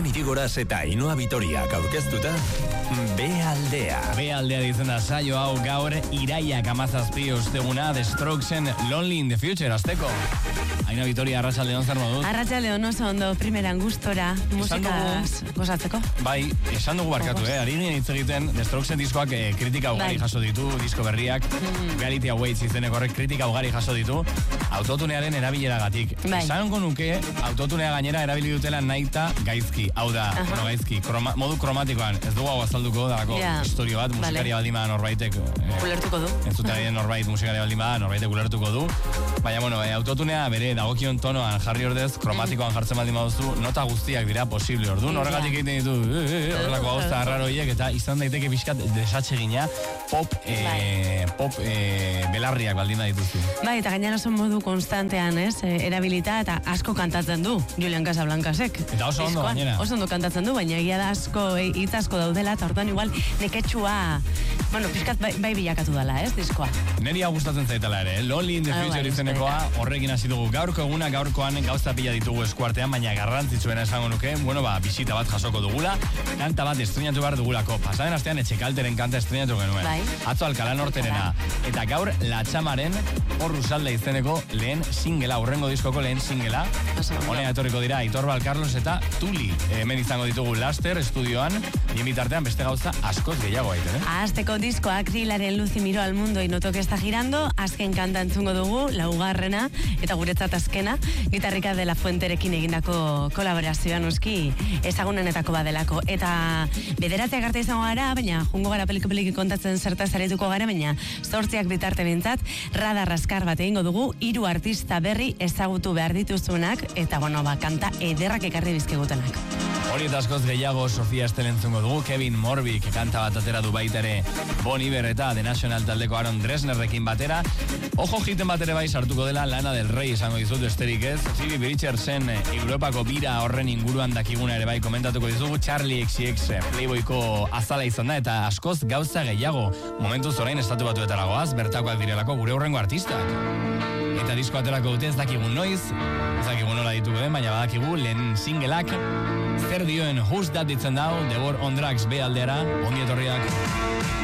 Julian Irigoras eta Ainhoa Vitoriak aurkeztuta, B-aldea. B-aldea ditzen da saio hau gaur iraiak 17 osteguna The Strokesen Lonely in the Future azteko. Ainhoa Vitoria, arratsaldeon zer moduz? Arratsaldeon oso ondo, primeran gustora, musikaz gozatzeko. Bai, esan dugu barkatu, ari ginen hitz egiten, The Strokesen diskoak kritika ugari jaso ditu, disko berriak, Reality Awaits izeneko horrek kritika ugari jaso ditu, autotunearen erabileragatik. Esango nuke, autotunea gainera erabili dutela nahita gaizki, hau da, gaizki, modu kromatikoan, ez dugu hau azalduko, dalako historio bat, musikaria baldima norbaitek ulertuko du. Entzutaren norbait musikaria baldima norbaitek ulertuko du. Baina, autotunea bere dagokion tonoan jarri ordez, kromatikoan jartzen baldin baduzu, nota guztiak dira posible orduan. Horregatik egiten ditu, horrelako gauza arraroiek, eta izan daiteke pixkat desatsegina pop belarriak baldin dituzu. Bai, eta gainera oso modu konstantean, erabilita, eta asko kantatzen du, Julian Casablancasek. Eta oso ondo gainera. Oso ondo kantatzen du, baina egia da asko, hitz asko daudela, eta orduan igual neketsua, pixkat bai bilakatu dela, diskoa. Neri hau gustatzen zaitala ere, Lonely in the Future izenekoa, horrekin hasi dugu gaurko eguna, gaurkoan gauza pila ditugu eskuartean, baina garrantzitsuena esango nuke, bisita bat jasoko dugula, kanta bat estrenatu behar dugulako. Pasaden astean Etxekalteren kanta estrenatu genuen. Atzo Alcalá Norterena. Eta gaur Latxamaren Porru Salda izeneko lehen singela, urrengo diskoko lehen singela. Honea etorriko dira Aitor Valcarlos eta Tuli. Hemen izango ditugu Laster estudioan, bitartean beste gauza askoz gehiago aiten. Azteko diskoa Akrilaren Luz y Miro al Mundo y Noto que está girando, azken kanta entzungo dugu, laugarrena, eta guretzat azkena, gitarrika de la Fuenterekin egindako kolaborazioa noski ezagunenetako badelako. Eta bederatziak arte izango gara, baina jungo gara peliki kontatzen zertaz aretuko gara, baina 8 bitarte bintzat, radar askar bat egingo dugu, 3 artista berri ezagutu behar dituzunak, eta kanta ederrak ekarri bizkigutenak. Hori eta askoz gehiago Sofia Estel entzungo dugu, Kevin Morbik kanta bat atera du baita ere Bon Iver eta The National taldeko Aaron Dresnerrekin batera. Ojo jiten bat ere bai sartuko dela Lana del Rey izango dizut besterik ez. Phoebe Bridgersen Europako bira horren inguruan dakiguna ere bai komentatuko dizugu. Charlie XCX Playboyko azala izan da eta askoz gauza gehiago. Momentuz orain estatu batuetara goaz, bertakoak direlako gure hurrengo artistak. Eta disko aterako dute ez dakigun noiz, ez dakigun nola ditugu den, baina badakigu lehen singleak zer dioen Who's That ditzen dau, The War on Drugs B aldeara, ongi etorriak.